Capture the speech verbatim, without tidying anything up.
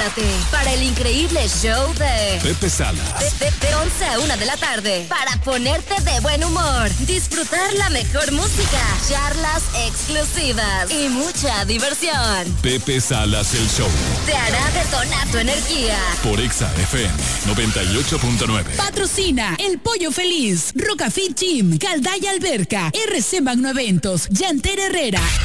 Prepárate para el increíble show de Pepe Salas. De, de, de once a una de la tarde para ponerte de buen humor, disfrutar la mejor música, charlas exclusivas y mucha diversión. Pepe Salas el show. Te hará detonar tu energía. Por Exa F M noventa y ocho punto nueve. Patrocina El Pollo Feliz, Rocafit Gym, Caldaya Alberca, R C Magno Eventos, Llantera Herrera.